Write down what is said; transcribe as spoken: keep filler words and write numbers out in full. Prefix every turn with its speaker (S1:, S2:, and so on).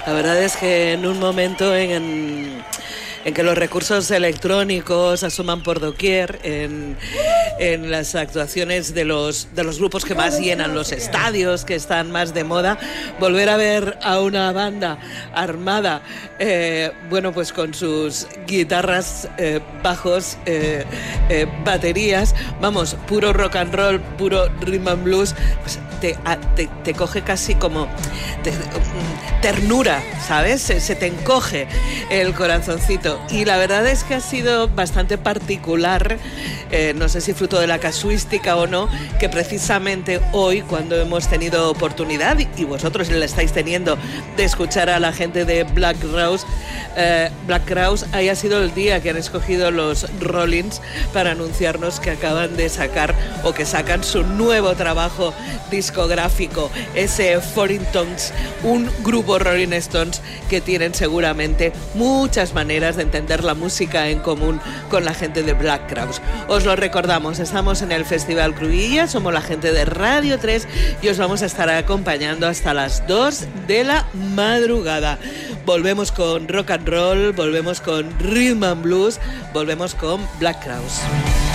S1: La verdad es que en un momento en, en, en que los recursos electrónicos asoman por doquier, en, en las actuaciones de los, de los grupos que más llenan los estadios, que están más de moda, volver a ver a una banda armada, eh, bueno, pues con sus guitarras, eh, bajos, eh, eh, baterías, vamos, puro rock and roll, puro rhythm and blues, pues te, a, te, te coge casi como te, ternura, ¿sabes? Se, se te encoge el corazoncito. Y la verdad es que ha sido bastante particular, eh, no sé si fruto de la casuística o no, que precisamente hoy, cuando hemos tenido oportunidad, y vosotros la estáis teniendo, de escuchar a la gente de Black Crowes, eh, Black Crowes haya sido el día que han escogido los Rollins para anunciarnos que acaban de sacar o que sacan su nuevo trabajo discográfico, ese Foreign Tongues, un grupo Rolling Stones que tienen seguramente muchas maneras de entender la música en común con la gente de Black Crowes. Os lo recordamos, estamos en el Festival Cruïlla, somos la gente de Radio tres y os vamos a estar acompañando hasta las dos de la madrugada. Volvemos con rock and roll, volvemos con rhythm and blues, volvemos con Black Crowes.